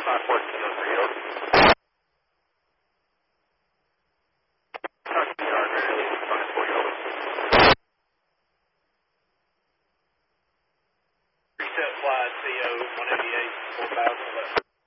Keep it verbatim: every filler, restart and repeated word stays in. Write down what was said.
five fourteen oh three over. Talk to the yard, ready, five forty over. Reset flight C O one eighty-eight, four thousand eleven.